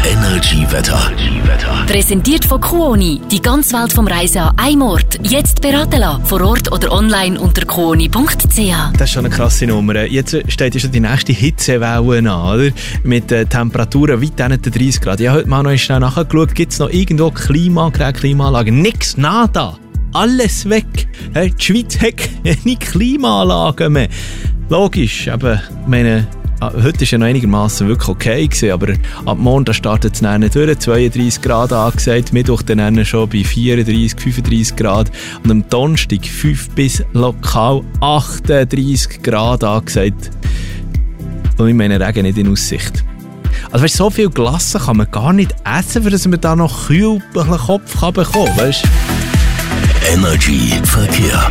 Energy-Wetter. Präsentiert von Kuoni. Die ganze Welt vom Reisen an einem Ort. Jetzt beraten lassen. Vor Ort oder online unter kuoni.ch. Das ist schon eine krasse Nummer. Jetzt steht ja schon die nächste Hitzewelle an, oder? Mit Temperaturen weit hinter 30 Grad. Ich habe heute mal noch schnell nachgeschaut. Gibt es noch irgendwo Klimaanlagen? Nix, nada. Alles weg. Die Schweiz hat keine Klimaanlagen mehr. Logisch, aber meine... Heute war ja noch einigermaßen wirklich okay gewesen, aber ab morgen startet es dann durch, 32 Grad angesagt, Mittwoch dann schon bei 34, 35 Grad und am Donnerstag 5 bis lokal 38 Grad angesagt. Und ich meine Regen nicht in Aussicht. Also weißt, so viel Glasse kann man gar nicht essen, für dass man da noch kühl einen Kopf kann bekommen kann, weißt? Energy Verkehr.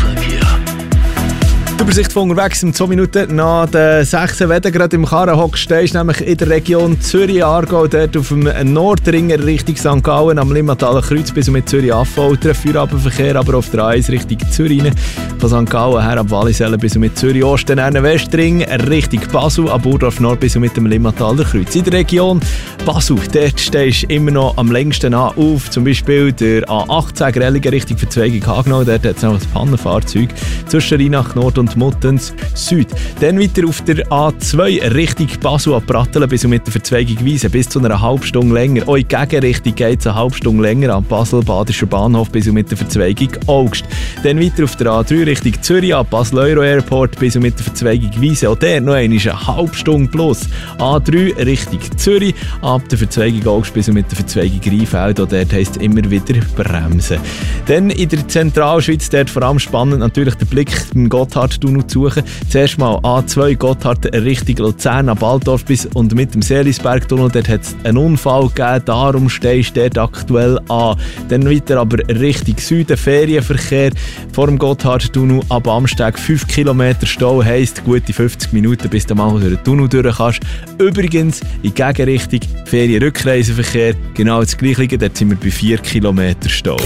Die Übersicht von unterwegs in 2 Minuten nach der 6. Wenn du gerade im Karren hockst, stehst nämlich in der Region Zürich-Aargau, dort auf dem Nordringer Richtung St. Gallen, am Limmataler Kreuz bis mit Zürich-Affoltern, Feierabendverkehr, aber auf der A1 Richtung Zürich rein. Von St. Gallen her ab Wallisellen bis mit Zürich-Osten, Westring Richtung Basel, ab Burdorf Nord bis mit dem Limmataler Kreuz. In der Region Basel, dort stehst du immer noch am längsten an auf, zum Beispiel der A18 Grelligen Richtung Verzweigung Hagenau, dort hat es noch ein Pannenfahrzeug zwischen Rheinach Nord und Muttens Süd. Dann weiter auf der A2 Richtung Basel ab Pratteln bis mit der Verzweigung Wiesen bis zu einer halben Stunde länger. Auch in die Gegenrichtung geht es eine halbe Stunde länger ab Basel, Badischer Bahnhof bis mit der Verzweigung Augst. Dann weiter auf der A3 Richtung Zürich ab Basel Euro Airport bis mit der Verzweigung Wiesen. Auch der noch eine halbe Stunde plus. A3 Richtung Zürich ab der Verzweigung Augst bis mit der Verzweigung Rheinfeld. Auch dort heisst es immer wieder bremsen. Dann in der Zentralschweiz, dort vor allem spannend natürlich der Blick im Gotthardtunnel zu suchen. Zuerst mal A2 Gotthard Richtung Luzern ab Altdorf bis und mit dem Seelisbergtunnel. Dort hat es einen Unfall gegeben, darum stehst du dort aktuell an. Dann weiter aber Richtung Süden, Ferienverkehr vor dem Gotthardtunnel ab Amsteg 5 Kilometer Stau, heisst gute 50 Minuten, bis du mal durch den Tunnel durch kannst. Übrigens in Gegenrichtung Ferien-Rückreiseverkehr genau das Gleiche, dort sind wir bei 4 Kilometer Stau.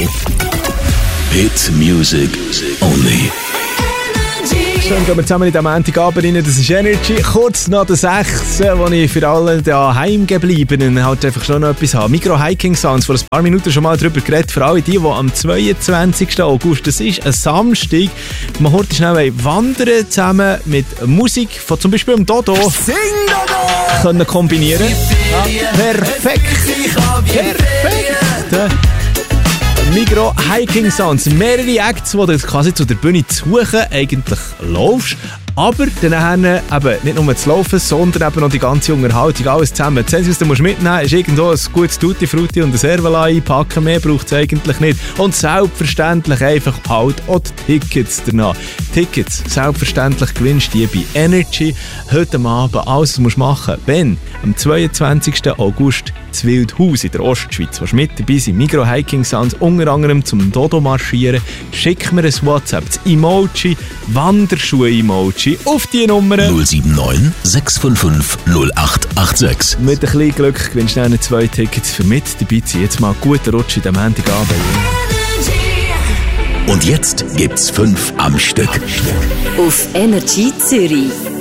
Hit Music Only. Schön, gehen wir zusammen in den Montagabend rein. Das ist Energy. Kurz nach der 6, wo ich für alle Heimgebliebenen halt einfach schon noch etwas habe. Migros Hiking Sounds, vor ein paar Minuten schon mal darüber geredet. Für alle die am 22. August, das ist ein Samstag, man heute schnell wandern zusammen mit Musik von zum Beispiel dem Dodo. Sing Dodo! Können kombinieren. Ja, perfekt! Perfekt! Migros Hiking Sounds. Mehrere Acts, die du quasi zu der Bühne zu suchen eigentlich laufst. Aber dann eben nicht nur das Laufen, sondern eben noch die ganze Unterhaltung, alles zusammen. Das Einzige, was du mitnehmen musst, ist irgendwo ein gutes Tutti Frutti und ein Servala einpacken. Mehr braucht es eigentlich nicht. Und selbstverständlich einfach halt auch die Tickets danach. Tickets, selbstverständlich gewinnst du die bei Energy. Heute Abend alles, was du machen musst, wenn am 22. August zu Wildhaus in der Ostschweiz, was mit dabei sind, Migros Hiking Sounds, unter anderem zum Dodo marschieren, schick mir ein WhatsApp, das Emoji, Wanderschuhe-Emoji, auf die Nummer 079 655 0886. Mit ein bisschen Glück gewinnst du dann 2 Tickets für mit dabei zu. Jetzt mal guten Rutsch in den Montagabend. Und jetzt gibt's 5 am Stück. Auf Energy Zürich.